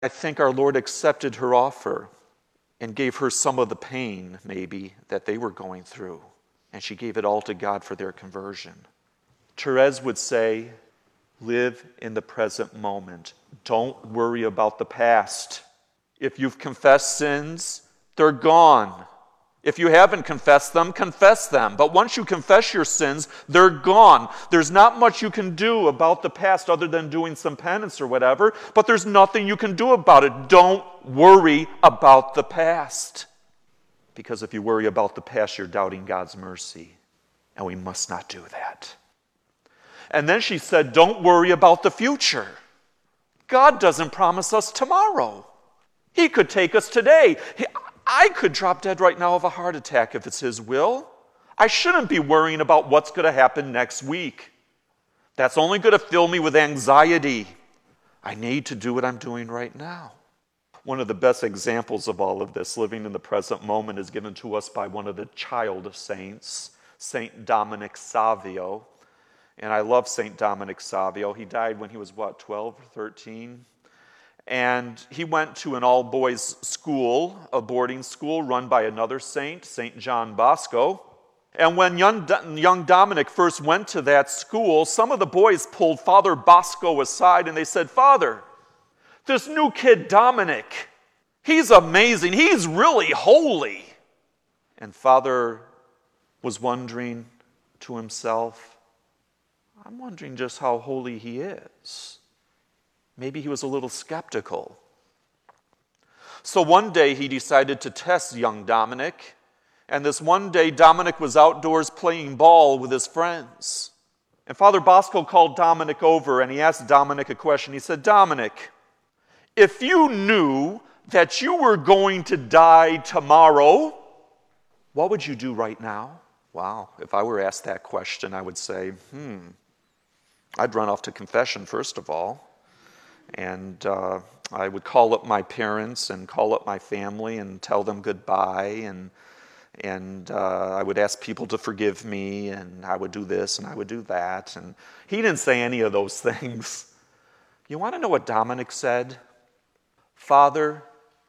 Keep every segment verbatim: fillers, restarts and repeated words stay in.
I think our Lord accepted her offer and gave her some of the pain, maybe, that they were going through. And she gave it all to God for their conversion. Therese would say, live in the present moment. Don't worry about the past. If you've confessed sins, they're gone. If you haven't confessed them, confess them. But once you confess your sins, they're gone. There's not much you can do about the past other than doing some penance or whatever, but there's nothing you can do about it. Don't worry about the past. Because if you worry about the past, you're doubting God's mercy. And we must not do that. And then she said, don't worry about the future. God doesn't promise us tomorrow. He could take us today. He, I could drop dead right now of a heart attack if it's His will. I shouldn't be worrying about what's going to happen next week. That's only going to fill me with anxiety. I need to do what I'm doing right now. One of the best examples of all of this, living in the present moment, is given to us by one of the child saints, Saint Dominic Savio. And I love Saint Dominic Savio. He died when he was, what, twelve or thirteen? And he went to an all-boys school, a boarding school run by another saint, Saint John Bosco. And when young, young Dominic first went to that school, some of the boys pulled Father Bosco aside and they said, Father, this new kid Dominic, he's amazing. He's really holy. And Father was wondering to himself, I'm wondering just how holy he is. Maybe he was a little skeptical. So one day he decided to test young Dominic. And this one day Dominic was outdoors playing ball with his friends. And Father Bosco called Dominic over and he asked Dominic a question. He said, Dominic, if you knew that you were going to die tomorrow, what would you do right now? Wow, if I were asked that question, I would say, hmm, I'd run off to confession first of all. And uh, I would call up my parents and call up my family and tell them goodbye. And, and uh, I would ask people to forgive me. And I would do this and I would do that. And he didn't say any of those things. You want to know what Dominic said? Father,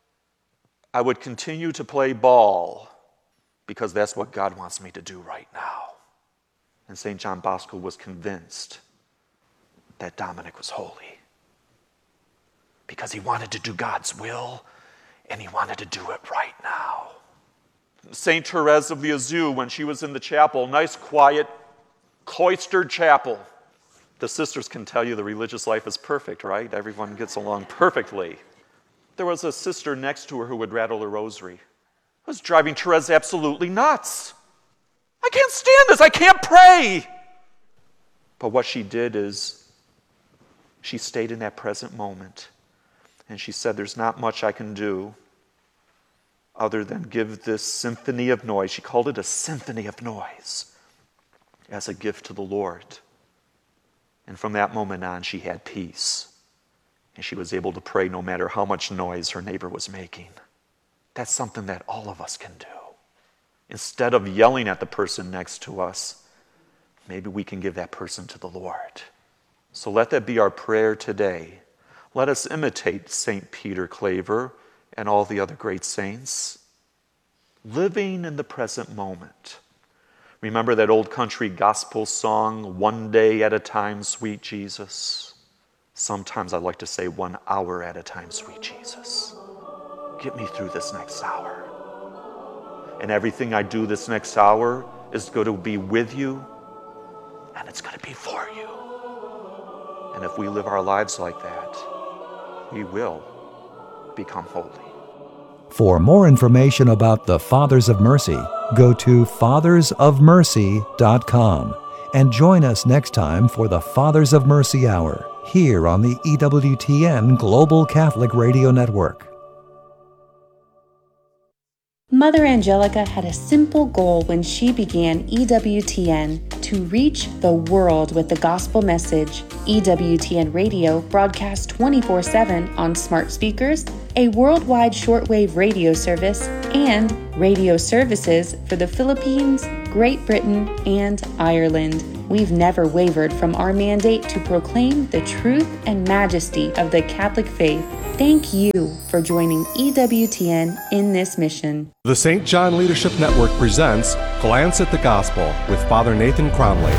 I would continue to play ball because that's what God wants me to do right now. And Saint John Bosco was convinced that Dominic was holy. Because he wanted to do God's will, and he wanted to do it right now. Saint Therese of Lisieux, when she was in the chapel, nice, quiet, cloistered chapel. The sisters can tell you the religious life is perfect, right? Everyone gets along perfectly. There was a sister next to her who would rattle her rosary. It was driving Therese absolutely nuts. I can't stand this. I can't pray. But what she did is she stayed in that present moment. And she said, there's not much I can do other than give this symphony of noise. She called it a symphony of noise as a gift to the Lord. And from that moment on, she had peace. And she was able to pray no matter how much noise her neighbor was making. That's something that all of us can do. Instead of yelling at the person next to us, maybe we can give that person to the Lord. So let that be our prayer today. Let us imitate Saint Peter Claver and all the other great saints. Living in the present moment. Remember that old country gospel song, one day at a time, sweet Jesus? Sometimes I like to say one hour at a time, sweet Jesus. Get me through this next hour. And everything I do this next hour is going to be with you, and it's going to be for you. And if we live our lives like that, we will become holy. For more information about the Fathers of Mercy, go to fathers of mercy dot com and join us next time for the Fathers of Mercy Hour here on the E W T N Global Catholic Radio Network. Mother Angelica had a simple goal when she began E W T N: to reach the world with the gospel message. E W T N Radio broadcasts twenty-four seven on smart speakers, a worldwide shortwave radio service, and radio services for the Philippines, Great Britain, and Ireland. We've never wavered from our mandate to proclaim the truth and majesty of the Catholic faith. Thank you for joining E W T N in this mission. The Saint John Leadership Network presents Glance at the Gospel with Father Nathan Cromley.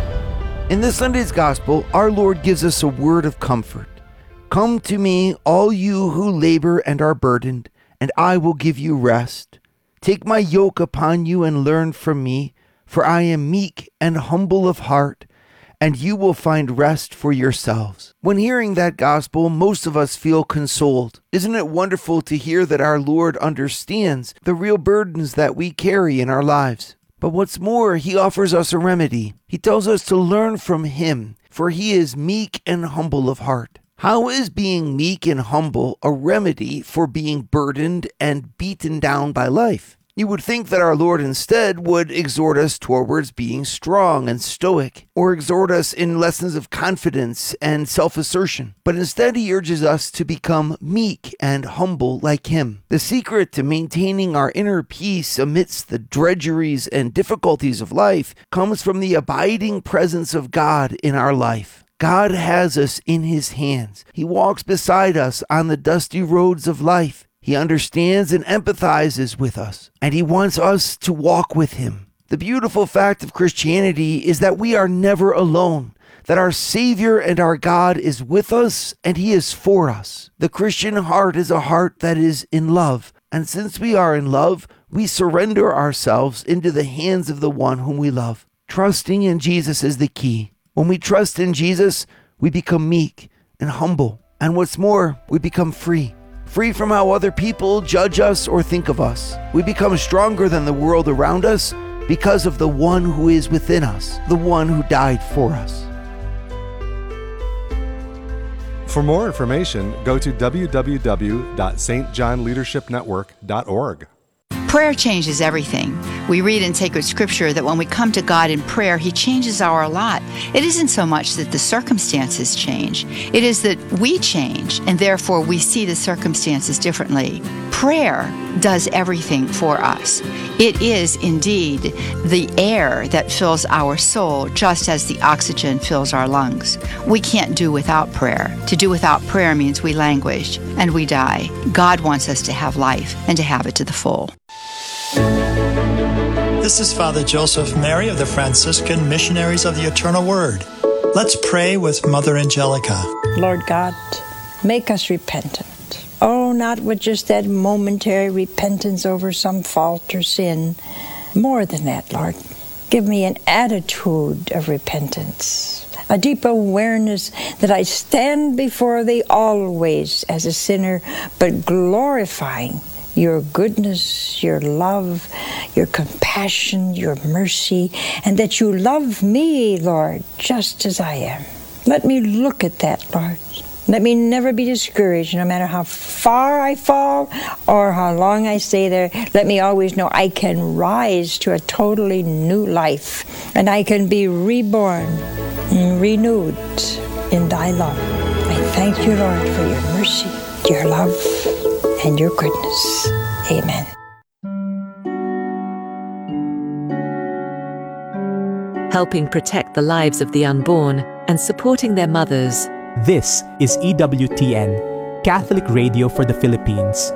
In this Sunday's Gospel, our Lord gives us a word of comfort. Come to me, all you who labor and are burdened, and I will give you rest. Take my yoke upon you and learn from me, for I am meek and humble of heart, and you will find rest for yourselves. When hearing that gospel, most of us feel consoled. Isn't it wonderful to hear that our Lord understands the real burdens that we carry in our lives? But what's more, he offers us a remedy. He tells us to learn from him, for he is meek and humble of heart. How is being meek and humble a remedy for being burdened and beaten down by life? You would think that our Lord instead would exhort us towards being strong and stoic, or exhort us in lessons of confidence and self-assertion. But instead he urges us to become meek and humble like him. The secret to maintaining our inner peace amidst the drudgeries and difficulties of life comes from the abiding presence of God in our life. God has us in his hands. He walks beside us on the dusty roads of life. He understands and empathizes with us, and he wants us to walk with him. The beautiful fact of Christianity is that we are never alone, that our Savior and our God is with us, and he is for us. The Christian heart is a heart that is in love, and since we are in love, we surrender ourselves into the hands of the one whom we love. Trusting in Jesus is the key. When we trust in Jesus, we become meek and humble, and what's more, we become free. Free from how other people judge us or think of us. We become stronger than the world around us because of the one who is within us, the one who died for us. For more information, go to w w w dot s t john leadership network dot org. Prayer changes everything. We read in sacred scripture that when we come to God in prayer, he changes our lot. It isn't so much that the circumstances change. It is that we change, and therefore we see the circumstances differently. Prayer does everything for us. It is indeed the air that fills our soul, just as the oxygen fills our lungs. We can't do without prayer. To do without prayer means we languish and we die. God wants us to have life and to have it to the full. This is Father Joseph Mary of the Franciscan Missionaries of the Eternal Word. Let's pray with Mother Angelica. Lord God, make us repentant. Oh, not with just that momentary repentance over some fault or sin. More than that, Lord. Give me an attitude of repentance, a deep awareness that I stand before thee always as a sinner, but glorifying your goodness, your love, your compassion, your mercy, and that you love me, Lord, just as I am. Let me look at that, Lord. Let me never be discouraged, no matter how far I fall or how long I stay there. Let me always know I can rise to a totally new life, and I can be reborn and renewed in thy love. I thank you, Lord, for your mercy, your love, and your goodness. Amen. Helping protect the lives of the unborn and supporting their mothers. This is E W T N, Catholic Radio for the Philippines.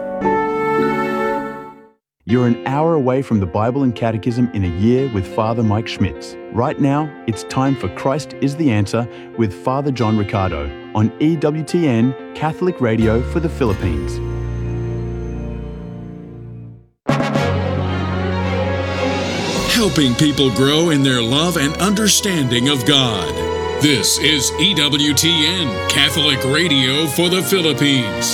You're an hour away from the Bible and Catechism in a year with Father Mike Schmitz. Right now, it's time for Christ is the Answer with Father John Riccardo on E W T N, Catholic Radio for the Philippines. Helping people grow in their love and understanding of God. This is E W T N, Catholic Radio for the Philippines.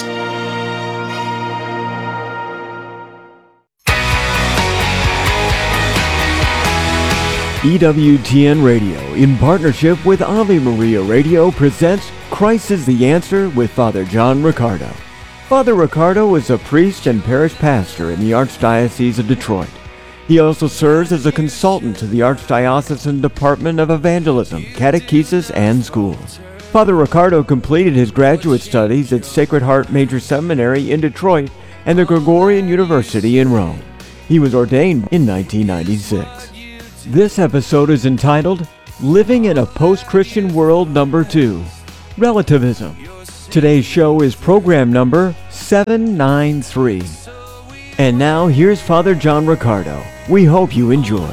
E W T N Radio, in partnership with Ave Maria Radio, presents Christ is the Answer with Father John Riccardo. Father Riccardo is a priest and parish pastor in the Archdiocese of Detroit. He also serves as a consultant to the Archdiocesan Department of Evangelism, Catechesis, and Schools. Father Riccardo completed his graduate studies at Sacred Heart Major Seminary in Detroit and the Gregorian University in Rome. He was ordained in nineteen ninety-six. This episode is entitled Living in a Post-Christian World Number two, Relativism. Today's show is program number seven ninety-three. And now here's Father John Riccardo. We hope you enjoy.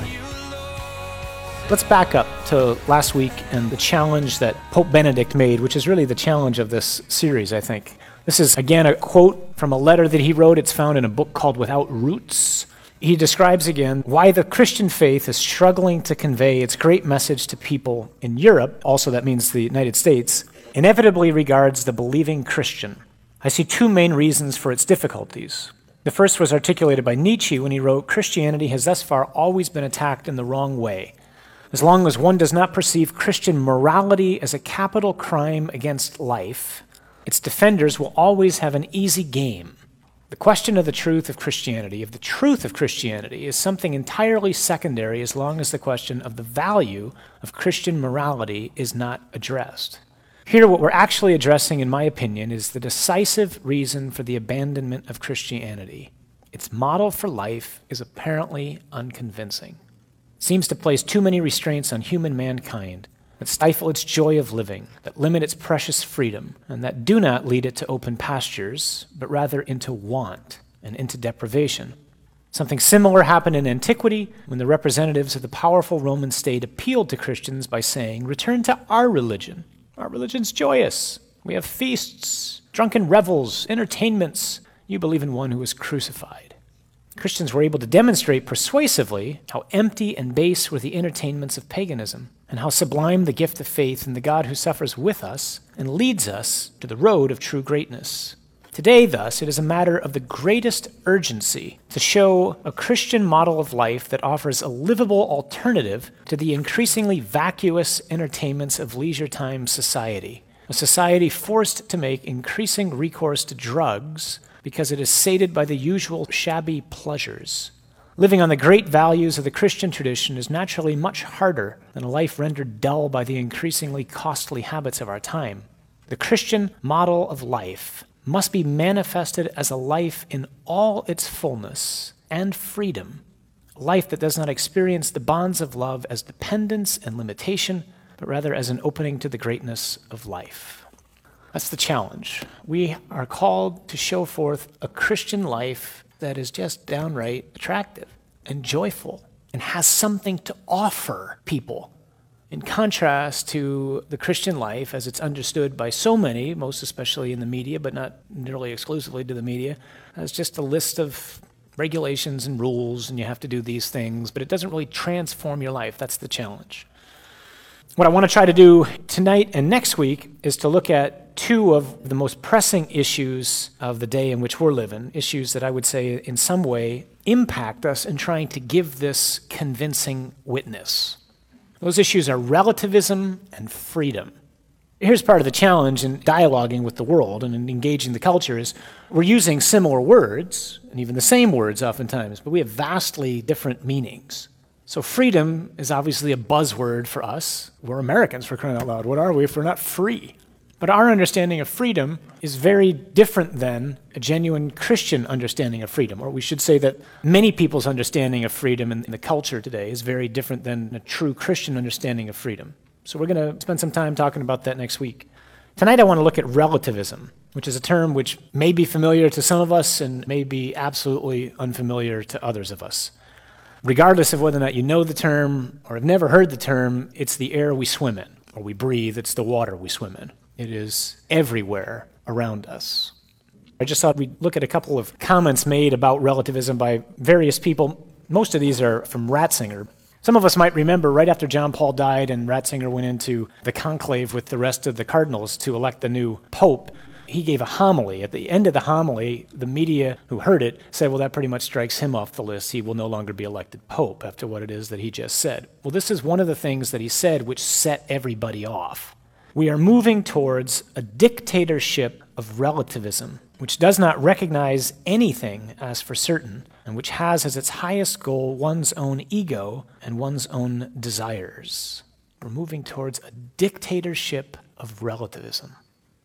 Let's back up to last week and the challenge that Pope Benedict made, which is really the challenge of this series, I think. This is, again, a quote from a letter that he wrote. It's found in a book called Without Roots. He describes again why the Christian faith is struggling to convey its great message to people in Europe, also that means the United States, inevitably regards the believing Christian. I see two main reasons for its difficulties. The first was articulated by Nietzsche when he wrote, "Christianity has thus far always been attacked in the wrong way. As long as one does not perceive Christian morality as a capital crime against life, its defenders will always have an easy game. The question of the truth of Christianity, of the truth of Christianity, is something entirely secondary as long as the question of the value of Christian morality is not addressed." Here, what we're actually addressing, in my opinion, is the decisive reason for the abandonment of Christianity. Its model for life is apparently unconvincing. It seems to place too many restraints on human mankind that stifle its joy of living, that limit its precious freedom, and that do not lead it to open pastures, but rather into want and into deprivation. Something similar happened in antiquity when the representatives of the powerful Roman state appealed to Christians by saying, "Return to our religion. Our religion's joyous. We have feasts, drunken revels, entertainments. You believe in one who was crucified." Christians were able to demonstrate persuasively how empty and base were the entertainments of paganism, and how sublime the gift of faith in the God who suffers with us and leads us to the road of true greatness. Today, thus, it is a matter of the greatest urgency to show a Christian model of life that offers a livable alternative to the increasingly vacuous entertainments of leisure time society, a society forced to make increasing recourse to drugs because it is sated by the usual shabby pleasures. Living on the great values of the Christian tradition is naturally much harder than a life rendered dull by the increasingly costly habits of our time. The Christian model of life must be manifested as a life in all its fullness and freedom, a life that does not experience the bonds of love as dependence and limitation, but rather as an opening to the greatness of life. That's the challenge. We are called to show forth a Christian life that is just downright attractive and joyful and has something to offer people, in contrast to the Christian life as it's understood by so many, most especially in the media, but not nearly exclusively to the media, as just a list of regulations and rules, and you have to do these things, but it doesn't really transform your life. That's the challenge. What I want to try to do tonight and next week is to look at two of the most pressing issues of the day in which we're living, issues that I would say in some way impact us in trying to give this convincing witness. Those issues are relativism and freedom. Here's part of the challenge in dialoguing with the world and in engaging the culture is we're using similar words, and even the same words oftentimes, but we have vastly different meanings. So freedom is obviously a buzzword for us. We're Americans, for crying out loud. What are we if we're not free? But our understanding of freedom is very different than a genuine Christian understanding of freedom, or we should say that many people's understanding of freedom in the culture today is very different than a true Christian understanding of freedom. So we're going to spend some time talking about that next week. Tonight I want to look at relativism, which is a term which may be familiar to some of us and may be absolutely unfamiliar to others of us. Regardless of whether or not you know the term or have never heard the term, it's the air we swim in, or we breathe, it's the water we swim in. It is everywhere around us. I just thought we'd look at a couple of comments made about relativism by various people. Most of these are from Ratzinger. Some of us might remember right after John Paul died and Ratzinger went into the conclave with the rest of the cardinals to elect the new pope, he gave a homily. At the end of the homily, the media who heard it said, well, that pretty much strikes him off the list. He will no longer be elected pope after what it is that he just said. Well, this is one of the things that he said which set everybody off. We are moving towards a dictatorship of relativism, which does not recognize anything as for certain, and which has as its highest goal one's own ego and one's own desires. We're moving towards a dictatorship of relativism.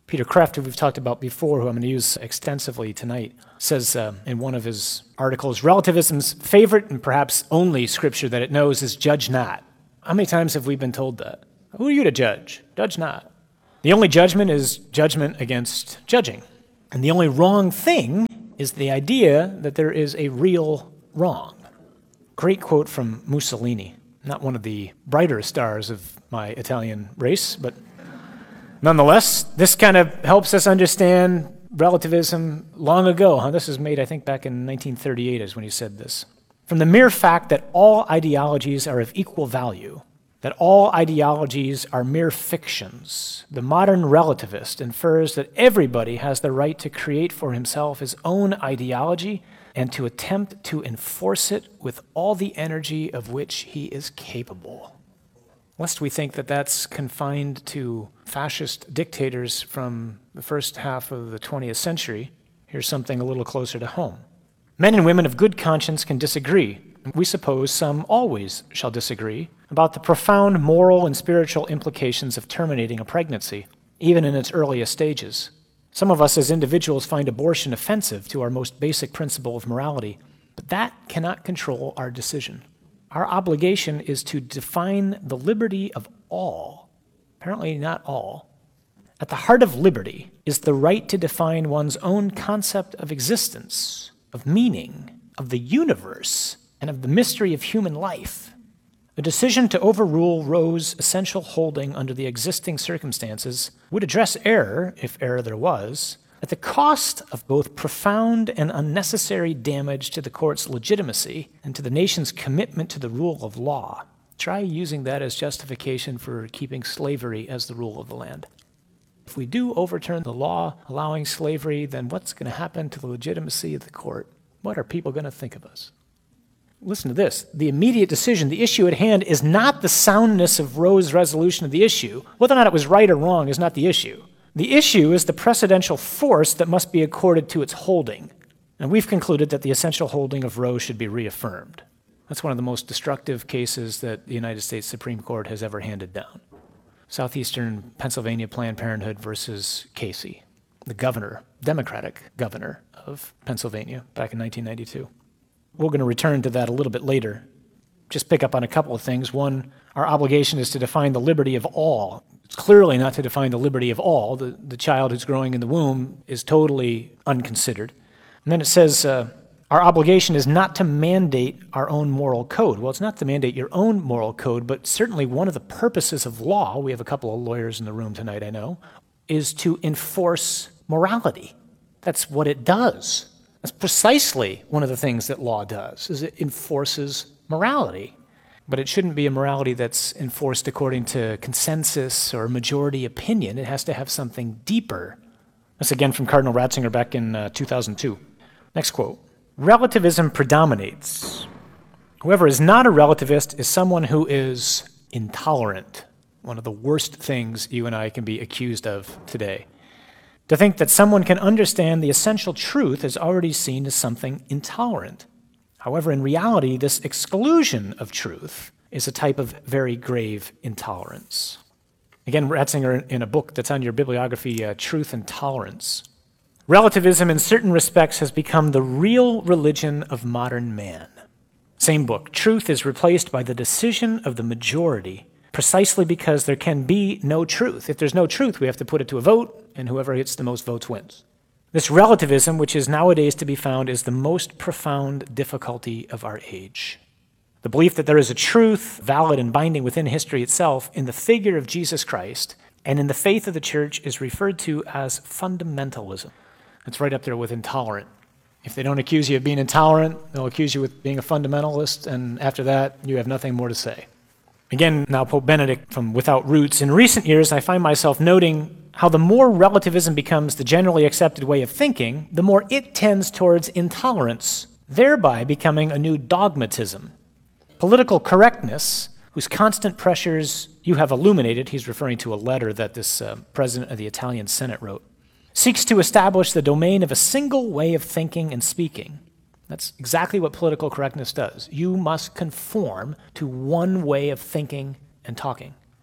Peter Kreeft, who we've talked about before, who I'm going to use extensively tonight, says uh, in one of his articles, relativism's favorite and perhaps only scripture that it knows is judge not. How many times have we been told that? Who are you to judge? Judge not. The only judgment is judgment against judging. And the only wrong thing is the idea that there is a real wrong. Great quote from Mussolini, not one of the brighter stars of my Italian race, but nonetheless, this kind of helps us understand relativism long ago. Huh? This was made, I think, back in nineteen thirty-eight is when he said this. From the mere fact that all ideologies are of equal value, that all ideologies are mere fictions, the modern relativist infers that everybody has the right to create for himself his own ideology and to attempt to enforce it with all the energy of which he is capable. Lest we think that that's confined to fascist dictators from the first half of the twentieth century, here's something a little closer to home. Men and women of good conscience can disagree. We suppose some always shall disagree about the profound moral and spiritual implications of terminating a pregnancy, even in its earliest stages. Some of us as individuals find abortion offensive to our most basic principle of morality, but that cannot control our decision. Our obligation is to define the liberty of all, apparently not all. At the heart of liberty is the right to define one's own concept of existence, of meaning, of the universe, and of the mystery of human life. A decision to overrule Roe's essential holding under the existing circumstances would address error, if error there was, at the cost of both profound and unnecessary damage to the court's legitimacy and to the nation's commitment to the rule of law. Try using that as justification for keeping slavery as the rule of the land. If we do overturn the law allowing slavery, then what's going to happen to the legitimacy of the court? What are people going to think of us? Listen to this. The immediate decision, the issue at hand, is not the soundness of Roe's resolution of the issue. Whether or not it was right or wrong is not the issue. The issue is the precedential force that must be accorded to its holding. And we've concluded that the essential holding of Roe should be reaffirmed. That's one of the most destructive cases that the United States Supreme Court has ever handed down. Southeastern Pennsylvania Planned Parenthood versus Casey, the governor, Democratic governor of Pennsylvania back in nineteen ninety-two. We're going to return to that a little bit later. Just pick up on a couple of things. One, our obligation is to define the liberty of all. It's clearly not to define the liberty of all. The, the child who's growing in the womb is totally unconsidered. And then it says, uh, our obligation is not to mandate our own moral code. Well, it's not to mandate your own moral code, but certainly one of the purposes of law, we have a couple of lawyers in the room tonight, I know, is to enforce morality. That's what it does. That's precisely one of the things that law does, is it enforces morality. But it shouldn't be a morality that's enforced according to consensus or majority opinion. It has to have something deeper. That's again from Cardinal Ratzinger back in uh, two thousand two. Next quote. Relativism predominates. Whoever is not a relativist is someone who is intolerant. One of the worst things you and I can be accused of today. To think that someone can understand the essential truth is already seen as something intolerant. However, in reality, this exclusion of truth is a type of very grave intolerance. Again, Ratzinger, in a book that's on your bibliography, uh, Truth and Tolerance. Relativism in certain respects has become the real religion of modern man. Same book. Truth is replaced by the decision of the majority, precisely because there can be no truth. If there's no truth, we have to put it to a vote, and whoever gets the most votes wins. This relativism, which is nowadays to be found, is the most profound difficulty of our age. The belief that there is a truth, valid and binding within history itself, in the figure of Jesus Christ, and in the faith of the church is referred to as fundamentalism. It's right up there with intolerant. If they don't accuse you of being intolerant, they'll accuse you of being a fundamentalist, and after that, you have nothing more to say. Again, now Pope Benedict from Without Roots. In recent years, I find myself noting how the more relativism becomes the generally accepted way of thinking, the more it tends towards intolerance, thereby becoming a new dogmatism. Political correctness, whose constant pressures you have illuminated, he's referring to a letter that this uh, president of the Italian Senate wrote, seeks to establish the domain of a single way of thinking and speaking. That's exactly what political correctness does. You must conform to one way of thinking and talking.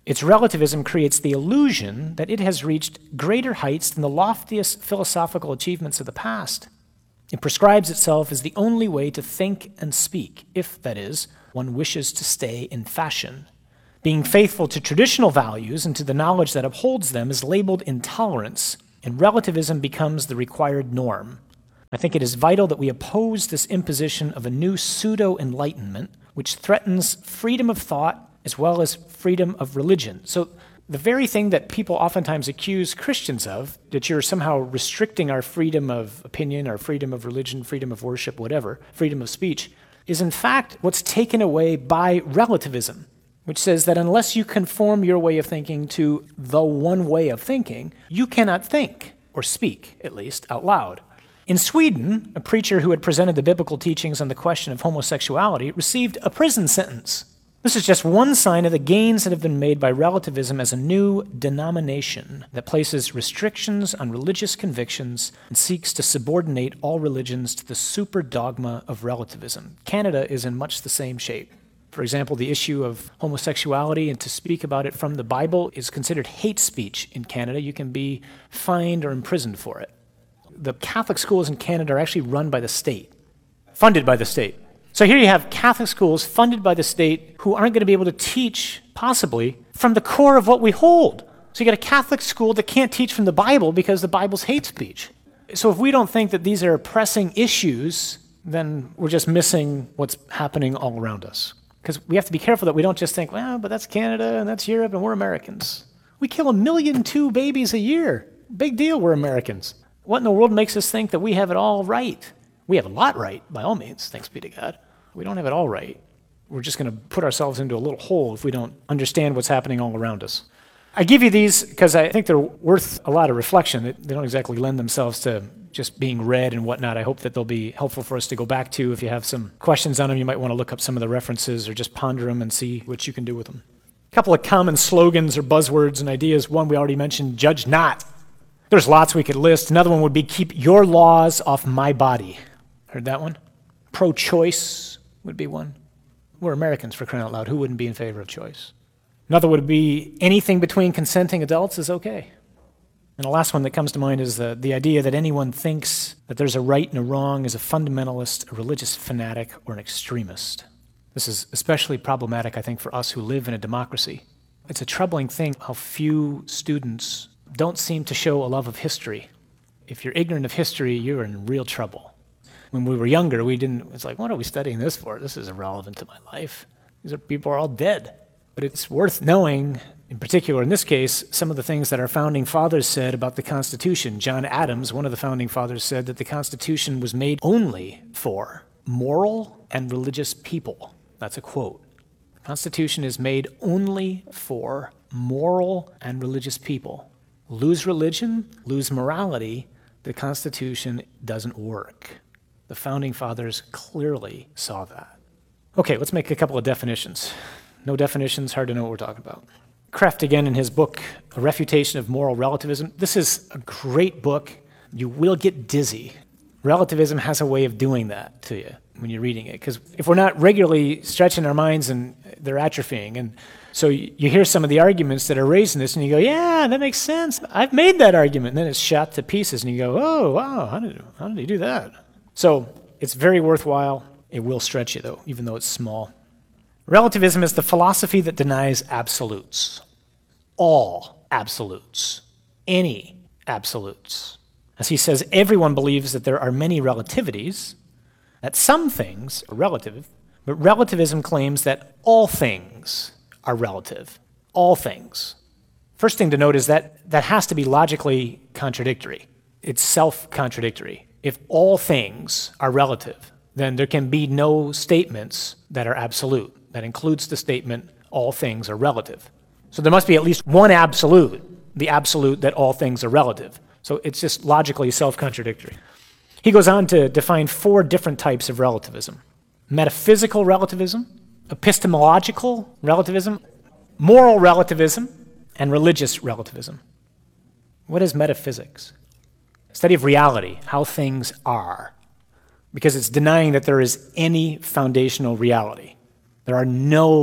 Its relativism creates the illusion that it has reached greater heights than the loftiest philosophical achievements of the past. It prescribes itself as the only way to think and speak, if, that is, one wishes to stay in fashion. Being faithful to traditional values and to the knowledge that upholds them is labeled intolerance, and relativism becomes the required norm. I think it is vital that we oppose this imposition of a new pseudo-enlightenment, which threatens freedom of thought as well as freedom of religion. So the very thing that people oftentimes accuse Christians of, that you're somehow restricting our freedom of opinion, our freedom of religion, freedom of worship, whatever, freedom of speech, is in fact what's taken away by relativism, which says that unless you conform your way of thinking to the one way of thinking, you cannot think, or speak, at least, out loud. In Sweden, a preacher who had presented the biblical teachings on the question of homosexuality received a prison sentence. This is just one sign of the gains that have been made by relativism as a new denomination that places restrictions on religious convictions and seeks to subordinate all religions to the super dogma of relativism. Canada is in much the same shape. For example, the issue of homosexuality and to speak about it from the Bible is considered hate speech in Canada. You can be fined or imprisoned for it. The Catholic schools in Canada are actually run by the state, funded by the state. So here you have Catholic schools funded by the state who aren't going to be able to teach, possibly, from the core of what we hold. So you got a Catholic school that can't teach from the Bible because the Bible's hate speech. So if we don't think that these are pressing issues, then we're just missing what's happening all around us. Because we have to be careful that we don't just think, well, but that's Canada and that's Europe and we're Americans. We kill a million two babies a year. Big deal, we're Americans. What in the world makes us think that we have it all right? We have a lot right, by all means, thanks be to God. We don't have it all right. We're just going to put ourselves into a little hole if we don't understand what's happening all around us. I give you these because I think they're worth a lot of reflection. They don't exactly lend themselves to just being read and whatnot. I hope that they'll be helpful for us to go back to. If you have some questions on them, you might want to look up some of the references or just ponder them and see what you can do with them. A couple of common slogans or buzzwords and ideas. One we already mentioned, judge not. There's lots we could list. Another one would be keep your laws off my body. Heard that one? Pro-choice would be one. We're Americans, for crying out loud. Who wouldn't be in favor of choice? Another would be anything between consenting adults is okay. And the last one that comes to mind is the, the idea that anyone thinks that there's a right and a wrong is a fundamentalist, a religious fanatic, or an extremist. This is especially problematic, I think, for us who live in a democracy. It's a troubling thing how few students don't seem to show a love of history. If you're ignorant of history, you're in real trouble. When we were younger, we didn't, it's like, what are we studying this for? This is irrelevant to my life. These are, people are all dead. But it's worth knowing, in particular in this case, some of the things that our founding fathers said about the Constitution. John Adams, one of the founding fathers, said that the Constitution was made only for moral and religious people. That's a quote. The Constitution is made only for moral and religious people. Lose religion, lose morality, the Constitution doesn't work. The founding fathers clearly saw that. Okay, let's make a couple of definitions. No definitions, hard to know what we're talking about. Kreft, again, in his book, A Refutation of Moral Relativism. This is a great book. You will get dizzy. Relativism has a way of doing that to you when you're reading it, because if we're not regularly stretching our minds and they're atrophying, and so you hear some of the arguments that are raised in this, and you go, yeah, that makes sense. I've made that argument. And then it's shot to pieces, and you go, oh, wow, how did, how did he do that? So it's very worthwhile. It will stretch you, though, even though it's small. Relativism is the philosophy that denies absolutes. All absolutes. Any absolutes. As he says, everyone believes that there are many relativities, that some things are relative, but relativism claims that all things are relative. All things. First thing to note is that that has to be logically contradictory. It's self-contradictory. If all things are relative, then there can be no statements that are absolute. That includes the statement, all things are relative. So there must be at least one absolute, the absolute that all things are relative. So it's just logically self-contradictory. He goes on to define four different types of relativism. Metaphysical relativism, epistemological relativism, moral relativism, and religious relativism. What is metaphysics? Study of reality, how things are, because it's denying that there is any foundational reality. There are no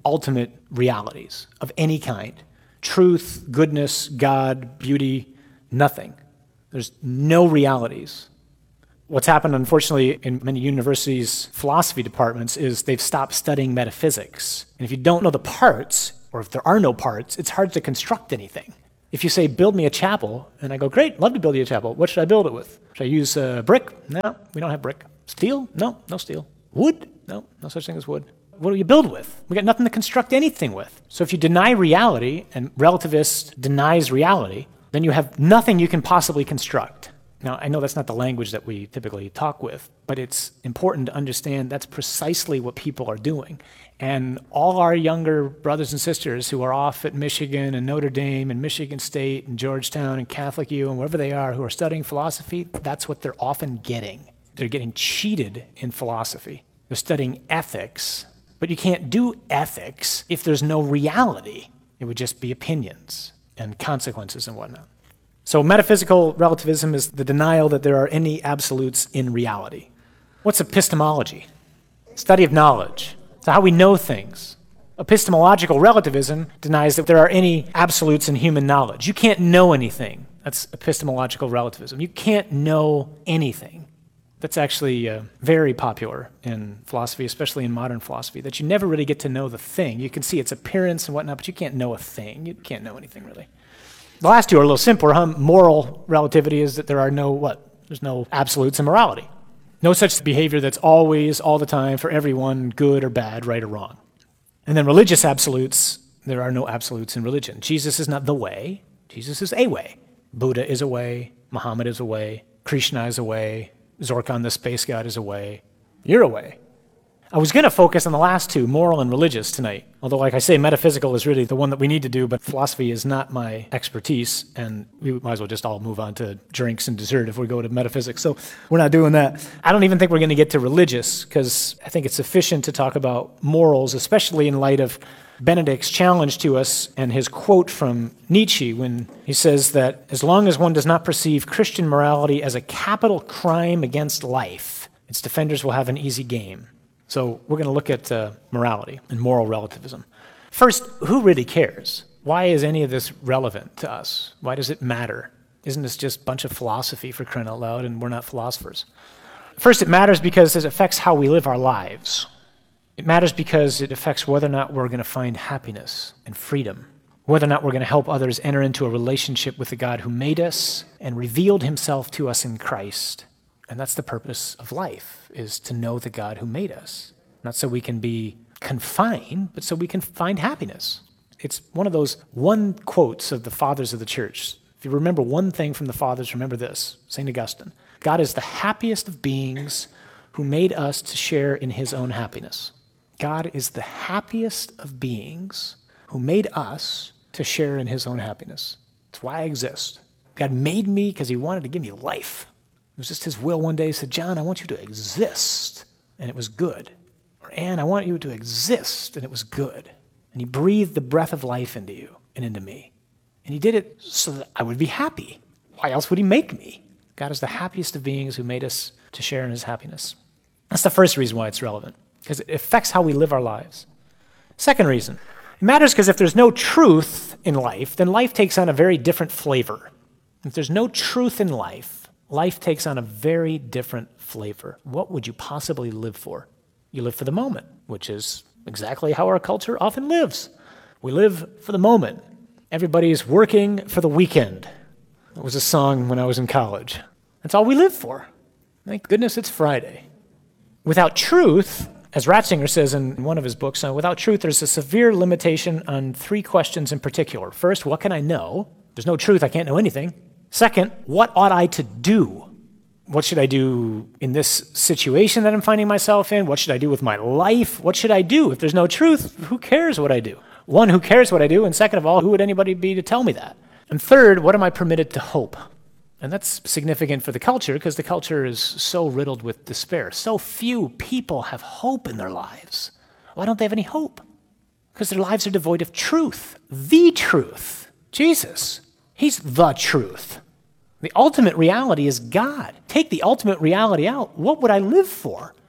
ultimate realities of any kind. Truth, goodness, God, beauty, nothing. There's no realities. What's happened, unfortunately, in many universities' philosophy departments is they've stopped studying metaphysics. And if you don't know the parts, or if there are no parts, it's hard to construct anything. If you say, build me a chapel, and I go, great, love to build you a chapel. What should I build it with? Should I use uh, brick? No, we don't have brick. Steel? No, no steel. Wood? No, no such thing as wood. What do you build with? We got nothing to construct anything with. So if you deny reality, and relativist denies reality, then you have nothing you can possibly construct. Now, I know that's not the language that we typically talk with, but it's important to understand that's precisely what people are doing. And all our younger brothers and sisters who are off at Michigan and Notre Dame and Michigan State and Georgetown and Catholic U and wherever they are who are studying philosophy, that's what they're often getting. They're getting cheated in philosophy. They're studying ethics, but you can't do ethics if there's no reality. It would just be opinions and consequences and whatnot. So metaphysical relativism is the denial that there are any absolutes in reality. What's epistemology? Study of knowledge. It's how we know things. Epistemological relativism denies that there are any absolutes in human knowledge. You can't know anything. That's epistemological relativism. You can't know anything. That's actually uh, very popular in philosophy, especially in modern philosophy, that you never really get to know the thing. You can see its appearance and whatnot, but you can't know a thing. You can't know anything, really. The last two are a little simpler. Huh? Moral relativity is that there are no, what? There's no absolutes in morality. No such behavior that's always, all the time, for everyone, good or bad, right or wrong. And then religious absolutes, there are no absolutes in religion. Jesus is not the way. Jesus is a way. Buddha is a way. Muhammad is a way. Krishna is a way. Zorkon, the space god, is a way. You're a way. I was going to focus on the last two, moral and religious, tonight. Although, like I say, metaphysical is really the one that we need to do, but philosophy is not my expertise, and we might as well just all move on to drinks and dessert if we go to metaphysics. So we're not doing that. I don't even think we're going to get to religious, because I think it's sufficient to talk about morals, especially in light of Benedict's challenge to us and his quote from Nietzsche when he says that as long as one does not perceive Christian morality as a capital crime against life, its defenders will have an easy game. So we're going to look at uh, morality and moral relativism. First, who really cares? Why is any of this relevant to us? Why does it matter? Isn't this just a bunch of philosophy, for crying out loud, and we're not philosophers? First, it matters because it affects how we live our lives. It matters because it affects whether or not we're going to find happiness and freedom, whether or not we're going to help others enter into a relationship with the God who made us and revealed himself to us in Christ. And that's the purpose of life, is to know the God who made us. Not so we can be confined, but so we can find happiness. It's one of those one quotes of the fathers of the church. If you remember one thing from the fathers, remember this, Saint Augustine. God is the happiest of beings who made us to share in his own happiness. God is the happiest of beings who made us to share in his own happiness. That's why I exist. God made me because he wanted to give me life. It was just his will one day. He said, John, I want you to exist. And it was good. Or Anne, I want you to exist. And it was good. And he breathed the breath of life into you and into me. And he did it so that I would be happy. Why else would he make me? God is the happiest of beings who made us to share in his happiness. That's the first reason why it's relevant, because it affects how we live our lives. Second reason, it matters because if there's no truth in life, then life takes on a very different flavor. If there's no truth in life, life takes on a very different flavor. What would you possibly live for? You live for the moment, which is exactly how our culture often lives. We live for the moment. Everybody's working for the weekend. That was a song when I was in college. That's all we live for. Thank goodness it's Friday. Without truth, as Ratzinger says in one of his books, uh, without truth, there's a severe limitation on three questions in particular. First, what can I know? There's no truth, I can't know anything. Second, what ought I to do? What should I do in this situation that I'm finding myself in? What should I do with my life? What should I do? If there's no truth, who cares what I do? One, who cares what I do? And second of all, who would anybody be to tell me that? And third, what am I permitted to hope? And that's significant for the culture because the culture is so riddled with despair. So few people have hope in their lives. Why don't they have any hope? Because their lives are devoid of truth. The truth. Jesus. He's the truth. The ultimate reality is God. Take the ultimate reality out. What would I live for?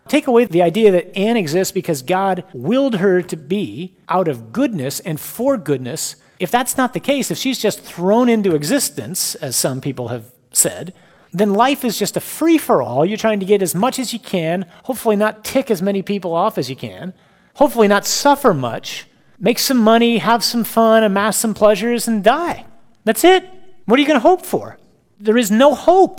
Take away the idea that Anne exists because God willed her to be out of goodness and for goodness. If that's not the case, if she's just thrown into existence, as some people have said, then life is just a free-for-all. You're trying to get as much as you can, hopefully not tick as many people off as you can, hopefully not suffer much, make some money, have some fun, amass some pleasures, and die. That's it. What are you going to hope for? There is no hope.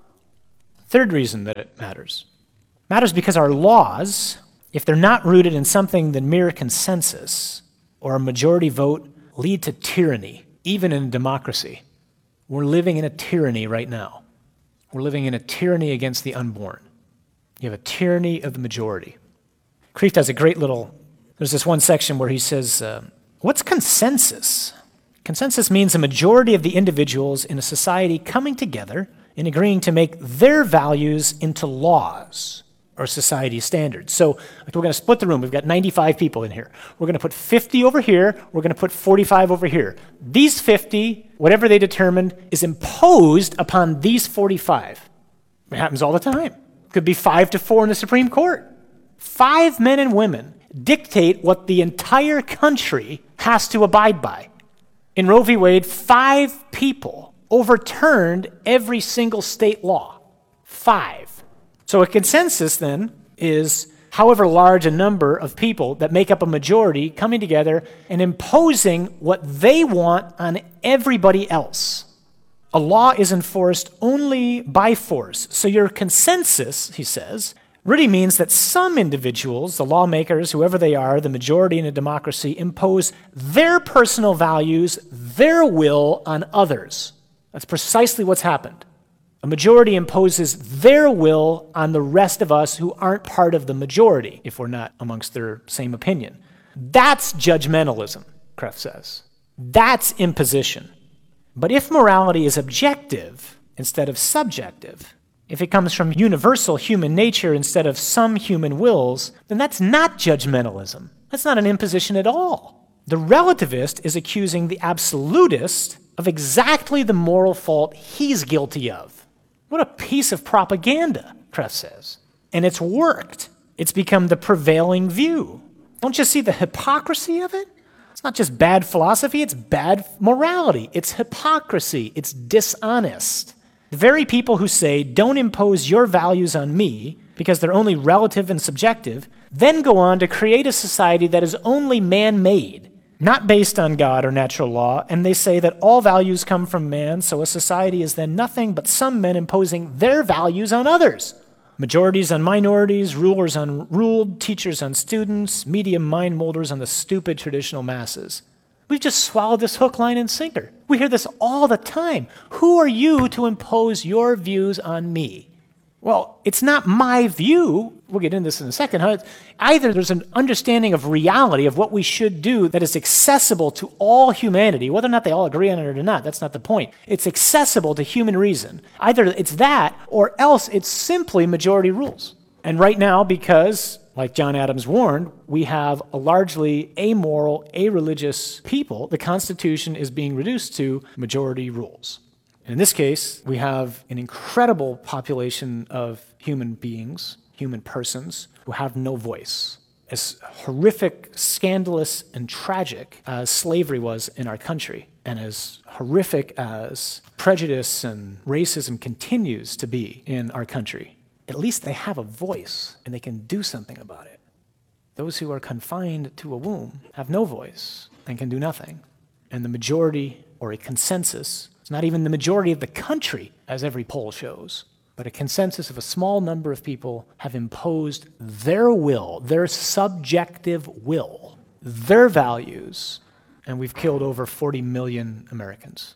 Third reason that it matters. It matters because our laws, if they're not rooted in something than mere consensus or a majority vote, lead to tyranny, even in a democracy. We're living in a tyranny right now. We're living in a tyranny against the unborn. You have a tyranny of the majority. Kreeft has a great little, there's this one section where he says, uh, what's consensus? Consensus means a majority of the individuals in a society coming together and agreeing to make their values into laws or society standards. So we're going to split the room. We've got ninety-five people in here. We're going to put fifty over here. We're going to put forty-five over here. These fifty, whatever they determined, is imposed upon these forty-five. It happens all the time. It could be five to four in the Supreme Court. Five men and women dictate what the entire country has to abide by. In Roe v. Wade, five people overturned every single state law. Five. So a consensus, then, is however large a number of people that make up a majority coming together and imposing what they want on everybody else. A law is enforced only by force. So your consensus, he says, really means that some individuals, the lawmakers, whoever they are, the majority in a democracy, impose their personal values, their will on others. That's precisely what's happened. A majority imposes their will on the rest of us who aren't part of the majority, if we're not amongst their same opinion. That's judgmentalism, Kreeft says. That's imposition. But if morality is objective instead of subjective, if it comes from universal human nature instead of some human wills, then that's not judgmentalism. That's not an imposition at all. The relativist is accusing the absolutist of exactly the moral fault he's guilty of. What a piece of propaganda, Kreeft says. And it's worked. It's become the prevailing view. Don't you see the hypocrisy of it? It's not just bad philosophy, it's bad morality. It's hypocrisy. It's dishonest. The very people who say, don't impose your values on me because they're only relative and subjective, then go on to create a society that is only man-made, not based on God or natural law, and they say that all values come from man, so a society is then nothing but some men imposing their values on others. Majorities on minorities, rulers on ruled, teachers on students, media mind molders on the stupid traditional masses. We've just swallowed this hook, line, and sinker. We hear this all the time. Who are you to impose your views on me? Well, it's not my view. We'll get into this in a second. Huh? Either there's an understanding of reality, of what we should do, that is accessible to all humanity, whether or not they all agree on it or not, that's not the point. It's accessible to human reason. Either it's that, or else it's simply majority rules. And right now, because, like John Adams warned, we have a largely amoral, a-religious people, the Constitution is being reduced to majority rules. In this case, we have an incredible population of human beings, human persons, who have no voice. As horrific, scandalous, and tragic as slavery was in our country, and as horrific as prejudice and racism continues to be in our country, at least they have a voice, and they can do something about it. Those who are confined to a womb have no voice and can do nothing. And the majority, or a consensus, it's not even the majority of the country, as every poll shows, but a consensus of a small number of people have imposed their will, their subjective will, their values, and we've killed over forty million Americans.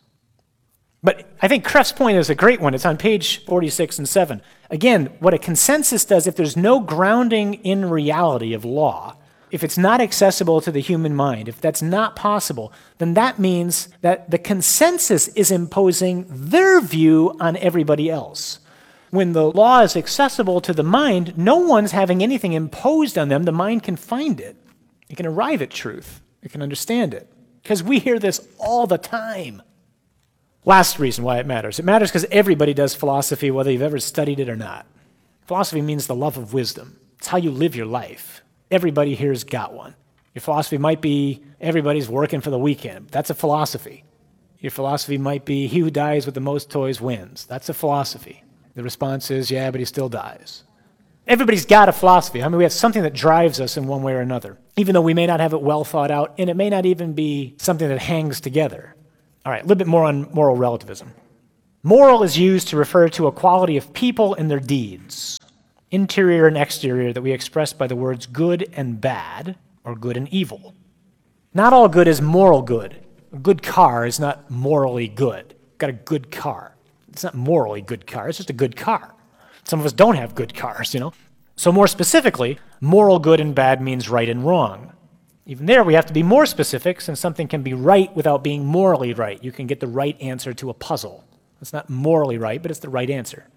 But I think Kreeft's point is a great one. It's on page forty-six and seven. Again, what a consensus does, if there's no grounding in reality of law, if it's not accessible to the human mind, if that's not possible, then that means that the consensus is imposing their view on everybody else. When the law is accessible to the mind, no one's having anything imposed on them. The mind can find it. It can arrive at truth. It can understand it. Because we hear this all the time. Last reason why it matters. It matters because everybody does philosophy, whether you've ever studied it or not. Philosophy means the love of wisdom. It It's how you live your life. Everybody here's got one. Your philosophy might be everybody's working for the weekend. That's a philosophy. Your philosophy might be he who dies with the most toys wins. That's a philosophy. The response is, yeah, but he still dies. Everybody's got a philosophy. I mean, we have something that drives us in one way or another, even though we may not have it well thought out, and it may not even be something that hangs together. All right, a little bit more on moral relativism. Moral is used to refer to a quality of people and their deeds, interior and exterior, that we express by the words good and bad, or good and evil. Not all good is moral good. A good car is not morally good. Got a good car. It's not morally good car, it's just a good car. Some of us don't have good cars, you know. So more specifically, moral good and bad means right and wrong. Even there, we have to be more specific, since something can be right without being morally right. You can get the right answer to a puzzle. It's not morally right, but it's the right answer.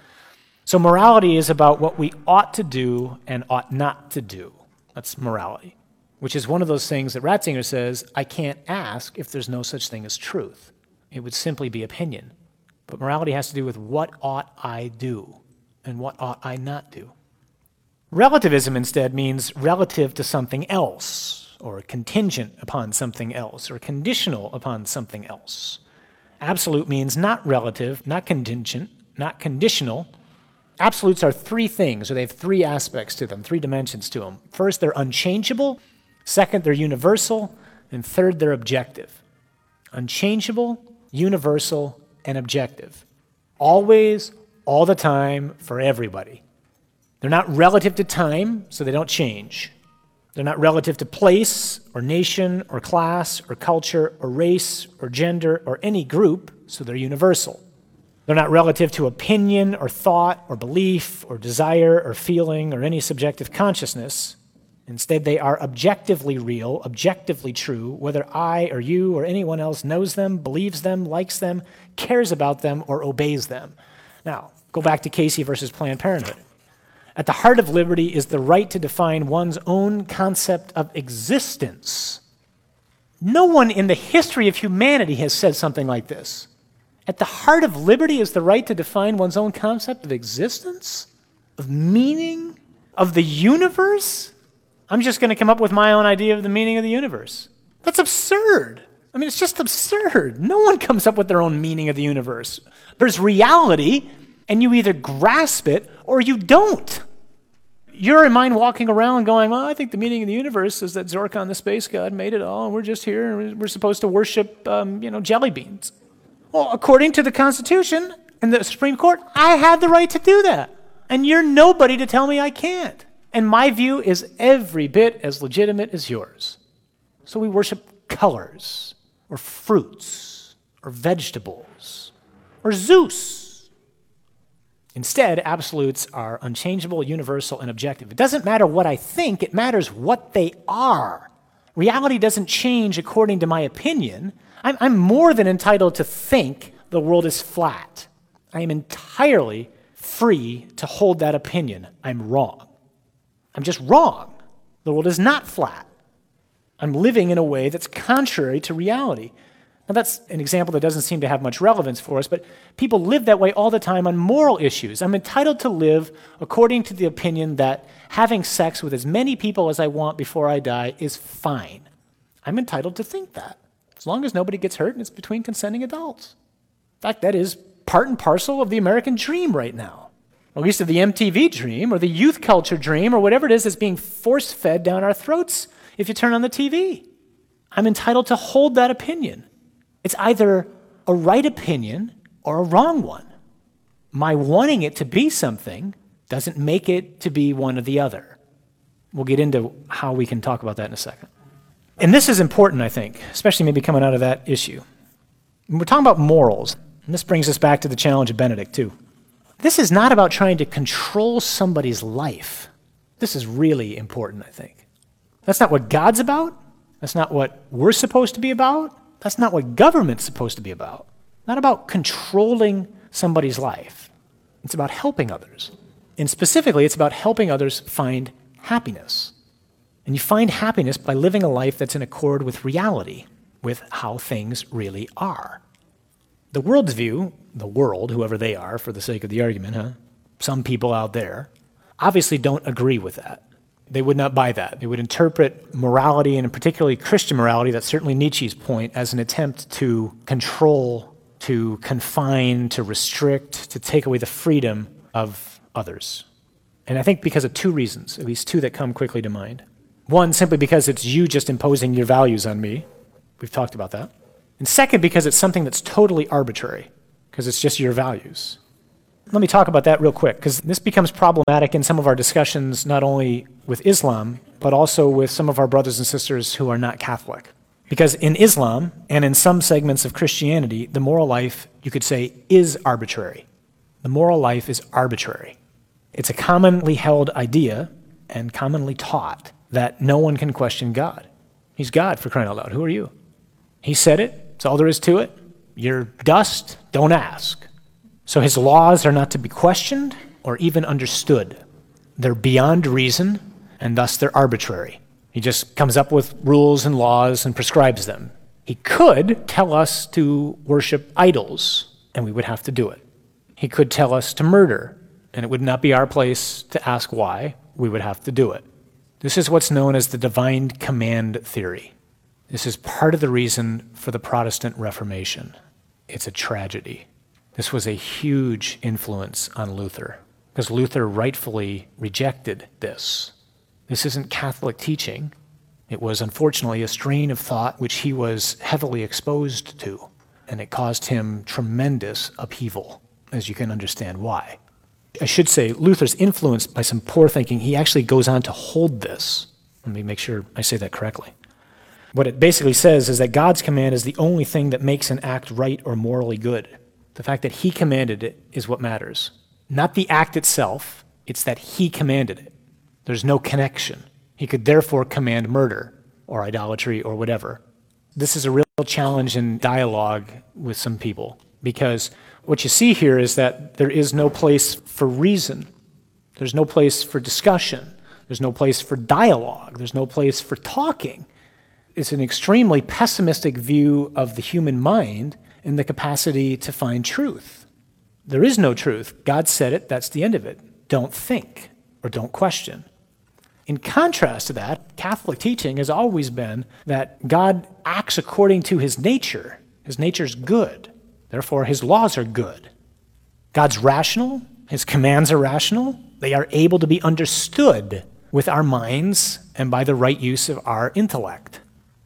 So morality is about what we ought to do and ought not to do. That's morality, which is one of those things that Ratzinger says, I can't ask if there's no such thing as truth. It would simply be opinion. But morality has to do with what ought I do and what ought I not do. Relativism instead means relative to something else, or contingent upon something else, or conditional upon something else. Absolute means not relative, not contingent, not conditional. Absolutes are three things, or they have three aspects to them, three dimensions to them. First, they're unchangeable. Second, they're universal. And third, they're objective. Unchangeable, universal, and objective. Always, all the time, for everybody. They're not relative to time, so they don't change. They're not relative to place, or nation, or class, or culture, or race, or gender, or any group, so they're universal. They're not relative to opinion, or thought, or belief, or desire, or feeling, or any subjective consciousness. Instead, they are objectively real, objectively true, whether I or you or anyone else knows them, believes them, likes them, cares about them, or obeys them. Now, go back to Casey versus Planned Parenthood. At the heart of liberty is the right to define one's own concept of existence. No one in the history of humanity has said something like this. At the heart of liberty is the right to define one's own concept of existence, of meaning, of the universe. I'm just going to come up with my own idea of the meaning of the universe. That's absurd. I mean, it's just absurd. No one comes up with their own meaning of the universe. There's reality, and you either grasp it or you don't. You're in mind walking around going, well, I think the meaning of the universe is that Zorkon, the space god, made it all, and we're just here, and we're supposed to worship, um, you know, jelly beans. Well, according to the Constitution and the Supreme Court, I have the right to do that. And you're nobody to tell me I can't. And my view is every bit as legitimate as yours. So we worship colors, or fruits, or vegetables, or Zeus. Instead, absolutes are unchangeable, universal, and objective. It doesn't matter what I think, it matters what they are. Reality doesn't change according to my opinion. I'm, I'm more than entitled to think the world is flat. I am entirely free to hold that opinion. I'm wrong. I'm just wrong. The world is not flat. I'm living in a way that's contrary to reality. Now, that's an example that doesn't seem to have much relevance for us, but people live that way all the time on moral issues. I'm entitled to live according to the opinion that having sex with as many people as I want before I die is fine. I'm entitled to think that, as long as nobody gets hurt and it's between consenting adults. In fact, that is part and parcel of the American dream right now, or at least of the M T V dream, or the youth culture dream, or whatever it is that's being force-fed down our throats if you turn on the T V. I'm entitled to hold that opinion. It's either a right opinion or a wrong one. My wanting it to be something doesn't make it to be one or the other. We'll get into how we can talk about that in a second. And this is important, I think, especially maybe coming out of that issue. And we're talking about morals, and this brings us back to the challenge of Benedict, too. This is not about trying to control somebody's life. This is really important, I think. That's not what God's about. That's not what we're supposed to be about. That's not what government's supposed to be about. Not about controlling somebody's life. It's about helping others. And specifically, it's about helping others find happiness. And you find happiness by living a life that's in accord with reality, with how things really are. The world's view, the world, whoever they are, for the sake of the argument, huh? Some people out there, obviously don't agree with that. They would not buy that. They would interpret morality, and particularly Christian morality, that's certainly Nietzsche's point, as an attempt to control, to confine, to restrict, to take away the freedom of others. And I think because of two reasons, at least two that come quickly to mind. One, simply because it's you just imposing your values on me. We've talked about that. And second, because it's something that's totally arbitrary, because it's just your values. Let me talk about that real quick, because this becomes problematic in some of our discussions, not only with Islam, but also with some of our brothers and sisters who are not Catholic. Because in Islam, and in some segments of Christianity, the moral life, you could say, is arbitrary. The moral life is arbitrary. It's a commonly held idea, and commonly taught, that no one can question God. He's God, for crying out loud. Who are you? He said it. That's all there is to it. You're dust. Don't ask. So his laws are not to be questioned or even understood. They're beyond reason, and thus they're arbitrary. He just comes up with rules and laws and prescribes them. He could tell us to worship idols, and we would have to do it. He could tell us to murder, and it would not be our place to ask why. We would have to do it. This is what's known as the divine command theory. This is part of the reason for the Protestant Reformation. It's a tragedy. This was a huge influence on Luther, because Luther rightfully rejected this. This isn't Catholic teaching. It was unfortunately a strain of thought which he was heavily exposed to, and it caused him tremendous upheaval, as you can understand why. I should say, Luther's influenced by some poor thinking. He actually goes on to hold this. Let me make sure I say that correctly. What it basically says is that God's command is the only thing that makes an act right or morally good. The fact that he commanded it is what matters. Not the act itself, it's that he commanded it. There's no connection. He could therefore command murder or idolatry or whatever. This is a real challenge in dialogue with some people, because what you see here is that there is no place for reason. There's no place for discussion. There's no place for dialogue. There's no place for talking. It's an extremely pessimistic view of the human mind and the capacity to find truth. There is no truth. God said it, that's the end of it. Don't think or don't question. In contrast to that, Catholic teaching has always been that God acts according to his nature. His nature's good. Therefore, his laws are good. God's rational. His commands are rational. They are able to be understood with our minds and by the right use of our intellect.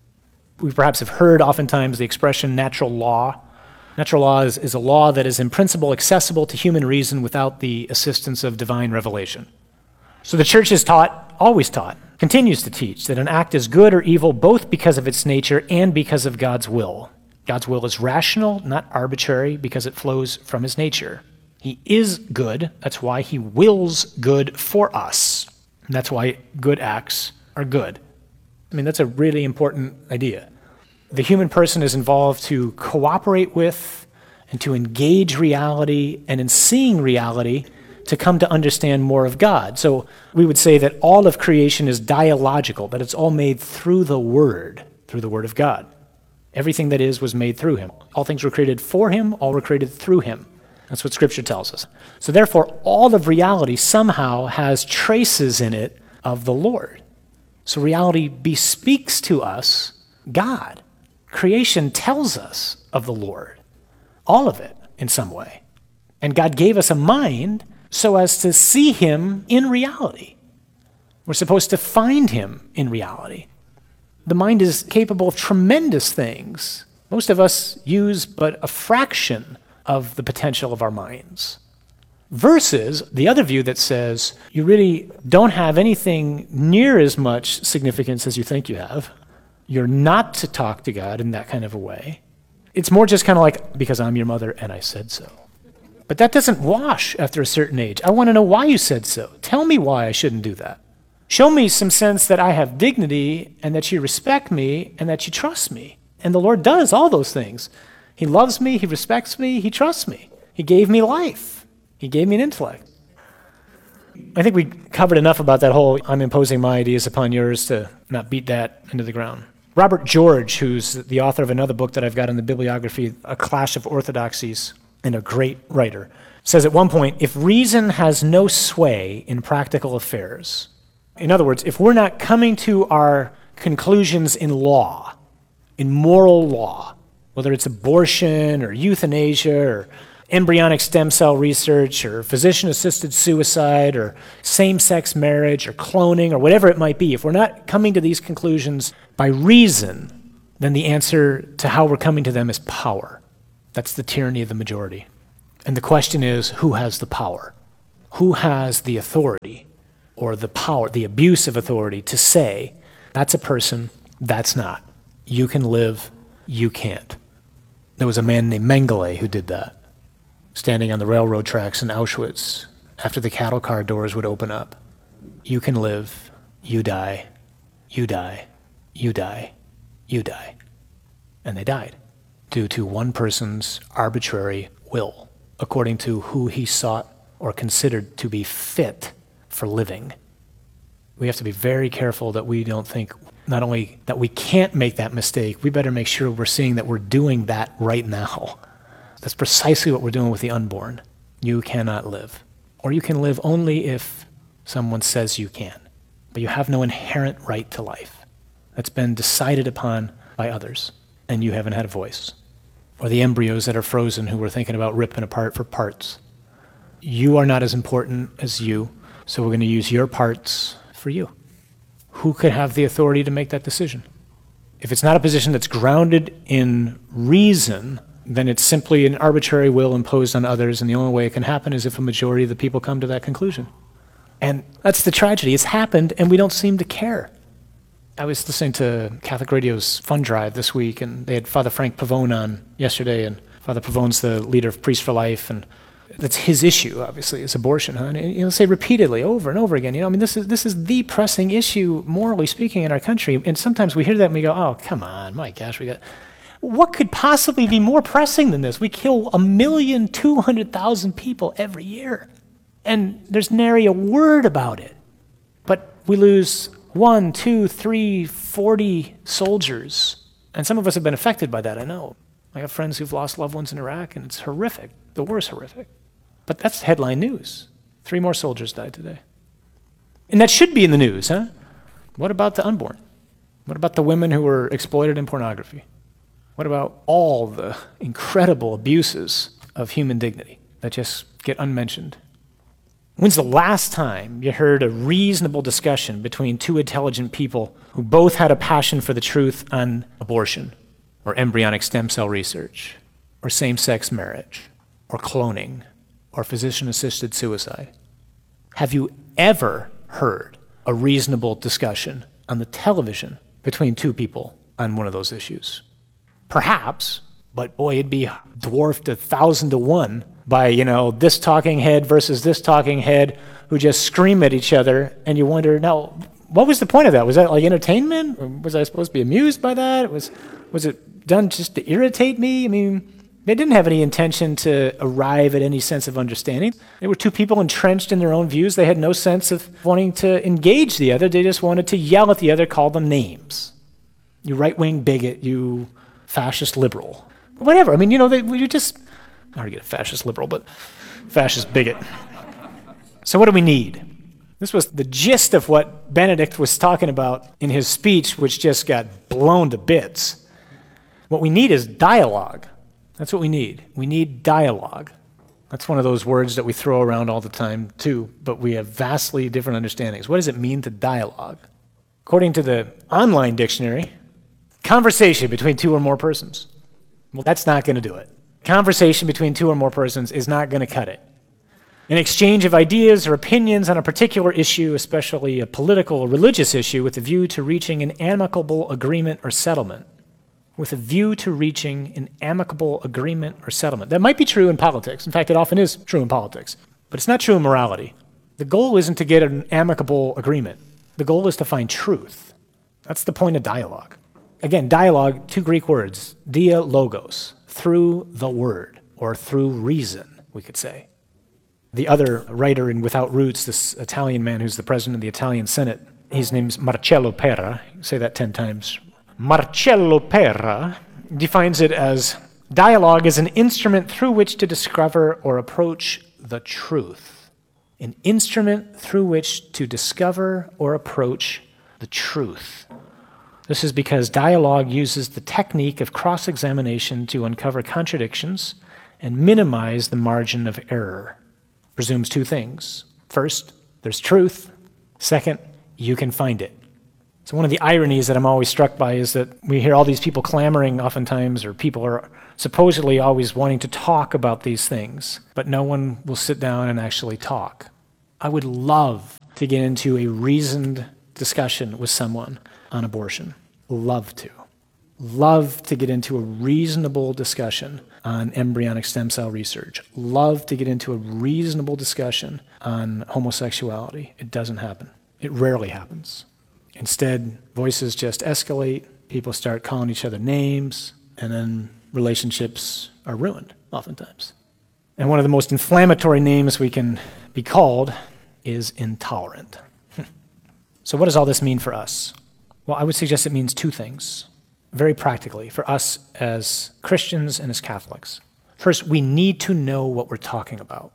We perhaps have heard oftentimes the expression natural law. Natural law is, is a law that is in principle accessible to human reason without the assistance of divine revelation. So the church has taught, always taught, continues to teach that an act is good or evil both because of its nature and because of God's will. God's will is rational, not arbitrary, because it flows from his nature. He is good. That's why he wills good for us. And that's why good acts are good. I mean, that's a really important idea. The human person is involved to cooperate with and to engage reality, and in seeing reality, to come to understand more of God. So we would say that all of creation is dialogical, that it's all made through the Word, through the Word of God. Everything that is was made through him. All things were created for him, all were created through him. That's what Scripture tells us. So therefore, all of reality somehow has traces in it of the Lord. So reality bespeaks to us God. Creation tells us of the Lord. All of it, in some way. And God gave us a mind so as to see him in reality. We're supposed to find him in reality. The mind is capable of tremendous things. Most of us use but a fraction of the potential of our minds. Versus the other view that says you really don't have anything near as much significance as you think you have. You're not to talk to God in that kind of a way. It's more just kind of like, because I'm your mother and I said so. But that doesn't wash after a certain age. I want to know why you said so. Tell me why I shouldn't do that. Show me some sense that I have dignity and that you respect me and that you trust me. And the Lord does all those things. He loves me, he respects me, he trusts me. He gave me life. He gave me an intellect. I think we covered enough about that whole I'm imposing my ideas upon yours to not beat that into the ground. Robert George, who's the author of another book that I've got in the bibliography, A Clash of Orthodoxies, and a great writer, says at one point, if reason has no sway in practical affairs, in other words, if we're not coming to our conclusions in law, in moral law, whether it's abortion or euthanasia or embryonic stem cell research or physician-assisted suicide or same-sex marriage or cloning or whatever it might be, if we're not coming to these conclusions by reason, then the answer to how we're coming to them is power. That's the tyranny of the majority. And the question is, who has the power? Who has the authority or the power, the abuse of authority to say, that's a person, that's not. You can live, you can't. There was a man named Mengele who did that, standing on the railroad tracks in Auschwitz after the cattle car doors would open up. You can live, you die, you die, you die, you die. And they died due to one person's arbitrary will, according to who he sought or considered to be fit for living. We have to be very careful that we don't think not only that we can't make that mistake, we better make sure we're seeing that we're doing that right now. That's precisely what we're doing with the unborn. You cannot live. Or you can live only if someone says you can. But you have no inherent right to life. That's been decided upon by others, and you haven't had a voice. Or the embryos that are frozen who we're thinking about ripping apart for parts. You are not as important as you, so we're going to use your parts for you. Who could have the authority to make that decision? If it's not a position that's grounded in reason, then it's simply an arbitrary will imposed on others, and the only way it can happen is if a majority of the people come to that conclusion. And that's the tragedy. It's happened, and we don't seem to care. I was listening to Catholic Radio's Fund Drive this week, and they had Father Frank Pavone on yesterday, and Father Pavone's the leader of Priests for Life, and that's his issue, obviously, is abortion. Huh? And he'll say repeatedly, over and over again, you know, I mean, this is this is the pressing issue, morally speaking, in our country. And sometimes we hear that and we go, oh, come on, my gosh, we got... What could possibly be more pressing than this? We kill a million, two hundred thousand people every year, and there's nary a word about it. But we lose one, two, three, forty soldiers, and some of us have been affected by that, I know. I have friends who've lost loved ones in Iraq, and it's horrific, the worst horrific. But that's headline news. Three more soldiers died today. And that should be in the news, huh? What about the unborn? What about the women who were exploited in pornography? What about all the incredible abuses of human dignity that just get unmentioned? When's the last time you heard a reasonable discussion between two intelligent people who both had a passion for the truth on abortion, or embryonic stem cell research, or same-sex marriage, or cloning, or physician-assisted suicide? Have you ever heard a reasonable discussion on the television between two people on one of those issues? Perhaps, but boy, it'd be dwarfed a thousand to one by, you know, this talking head versus this talking head who just scream at each other, and you wonder, now, what was the point of that? Was that like entertainment? Or was I supposed to be amused by that? Was was it done just to irritate me? I mean, they didn't have any intention to arrive at any sense of understanding. They were two people entrenched in their own views. They had no sense of wanting to engage the other. They just wanted to yell at the other, call them names. You right-wing bigot, you fascist liberal. Whatever. I mean, you know, they, you just, I already get a fascist liberal, but fascist bigot. So what do we need? This was the gist of what Benedict was talking about in his speech, which just got blown to bits. What we need is dialogue. That's what we need. We need dialogue. That's one of those words that we throw around all the time, too, but we have vastly different understandings. What does it mean to dialogue? According to the online dictionary, conversation between two or more persons. Well, that's not going to do it. Conversation between two or more persons is not going to cut it. An exchange of ideas or opinions on a particular issue, especially a political or religious issue, with a view to reaching an amicable agreement or settlement. With a view to reaching an amicable agreement or settlement. That might be true in politics. In fact, it often is true in politics. But it's not true in morality. The goal isn't to get an amicable agreement. The goal is to find truth. That's the point of dialogue. Again, dialogue, two Greek words, dia logos, through the word, or through reason, we could say. The other writer in Without Roots, this Italian man who's the president of the Italian Senate, his name's Marcello Pera. Say that ten times. Marcello Pera defines it as dialogue is an instrument through which to discover or approach the truth, an instrument through which to discover or approach the truth. This is because dialogue uses the technique of cross-examination to uncover contradictions and minimize the margin of error. Presumes two things. First, there's truth. Second, you can find it. So one of the ironies that I'm always struck by is that we hear all these people clamoring oftentimes, or people are supposedly always wanting to talk about these things, but no one will sit down and actually talk. I would love to get into a reasoned discussion with someone on abortion. Love to. Love to get into a reasonable discussion on embryonic stem cell research. Love to get into a reasonable discussion on homosexuality. It doesn't happen. It rarely happens. Instead, voices just escalate, people start calling each other names, and then relationships are ruined, oftentimes. And one of the most inflammatory names we can be called is intolerant. So what does all this mean for us? Well, I would suggest it means two things, very practically, for us as Christians and as Catholics. First, we need to know what we're talking about.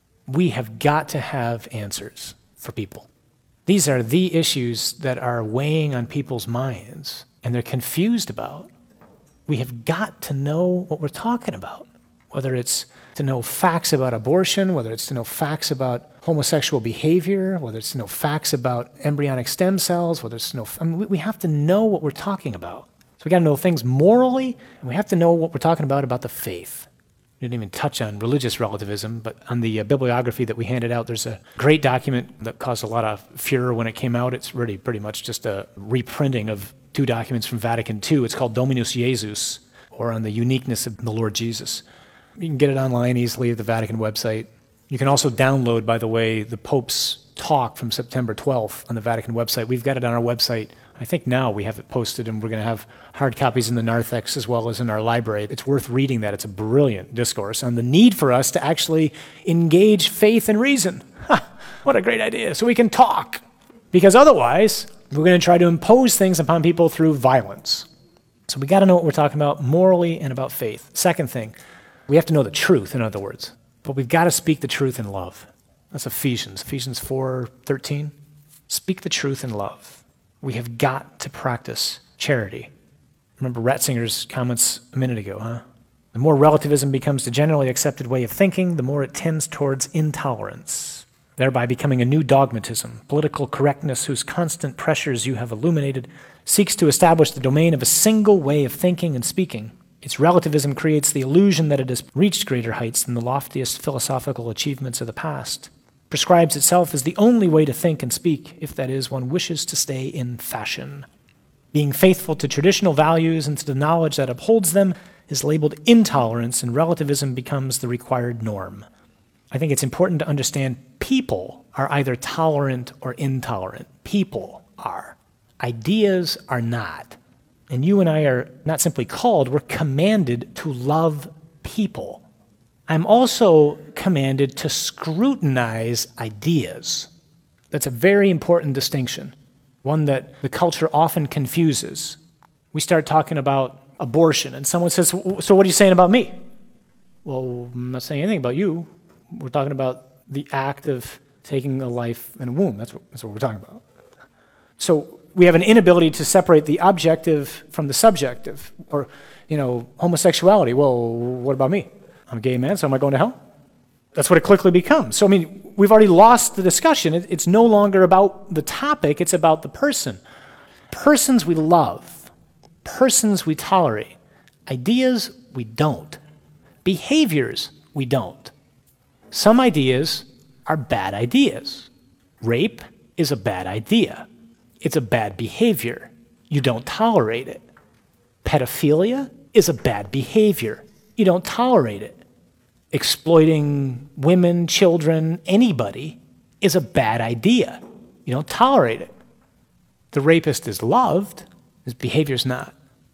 We have got to have answers for people. These are the issues that are weighing on people's minds, and they're confused about. We have got to know what we're talking about, whether it's to know facts about abortion, whether it's to know facts about homosexual behavior, whether it's to know facts about embryonic stem cells, whether it's to know, I mean, we have to know what we're talking about. So we got to know things morally, and we have to know what we're talking about about the faith. We didn't even touch on religious relativism, but on the uh, bibliography that we handed out, there's a great document that caused a lot of furor when it came out. It's really pretty much just a reprinting of two documents from Vatican Two. It's called Dominus Jesus, or on the uniqueness of the Lord Jesus. You can get it online easily at the Vatican website. You can also download, by the way, the Pope's talk from September twelfth on the Vatican website. We've got it on our website. I think now we have it posted, and we're going to have hard copies in the narthex as well as in our library. It's worth reading that. It's a brilliant discourse on the need for us to actually engage faith and reason. Ha, what a great idea. So we can talk, because otherwise we're going to try to impose things upon people through violence. So we got to know what we're talking about morally and about faith. Second thing, we have to know the truth, in other words. But we've got to speak the truth in love. That's Ephesians, Ephesians four thirteen. Speak the truth in love. We have got to practice charity. Remember Ratzinger's comments a minute ago, huh? The more relativism becomes the generally accepted way of thinking, the more it tends towards intolerance, thereby becoming a new dogmatism. Political correctness, whose constant pressures you have illuminated, seeks to establish the domain of a single way of thinking and speaking. Its relativism creates the illusion that it has reached greater heights than the loftiest philosophical achievements of the past. Prescribes itself as the only way to think and speak, if that is, one wishes to stay in fashion. Being faithful to traditional values and to the knowledge that upholds them is labeled intolerance, and relativism becomes the required norm. I think it's important to understand people are either tolerant or intolerant. People are. Ideas are not. And you and I are not simply called, we're commanded to love people. I'm also commanded to scrutinize ideas. That's a very important distinction, one that the culture often confuses. We start talking about abortion, and someone says, so what are you saying about me? Well, I'm not saying anything about you. We're talking about the act of taking a life in a womb. That's what, that's what we're talking about. So we have an inability to separate the objective from the subjective. Or, you know, homosexuality. Well, what about me? I'm a gay man, so am I going to hell? That's what it quickly becomes. So, I mean, we've already lost the discussion. It, it's no longer about the topic, it's about the person. Persons we love. Persons we tolerate. Ideas we don't. Behaviors we don't. Some ideas are bad ideas. Rape is a bad idea. It's a bad behavior. You don't tolerate it. Pedophilia is a bad behavior. You don't tolerate it. Exploiting women, children, anybody is a bad idea. You don't tolerate it. The rapist is loved. His behavior's not.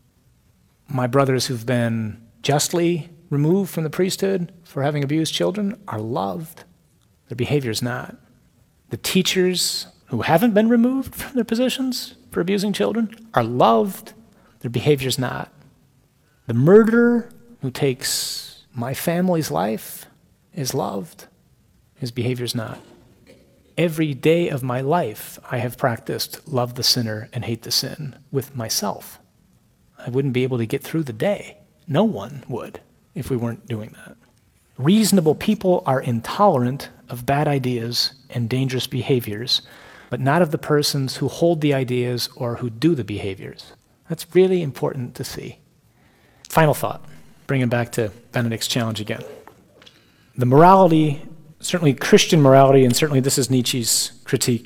My brothers who've been justly removed from the priesthood for having abused children are loved. Their behavior's not. The teachers who haven't been removed from their positions for abusing children are loved. Their behavior's not. The murderer who takes my family's life is loved. His behavior's not. Every day of my life, I have practiced love the sinner and hate the sin with myself. I wouldn't be able to get through the day. No one would if we weren't doing that. Reasonable people are intolerant of bad ideas and dangerous behaviors, but not of the persons who hold the ideas or who do the behaviors. That's really important to see. Final thought, bringing back to Benedict's challenge again. The morality, certainly Christian morality, and certainly this is Nietzsche's critique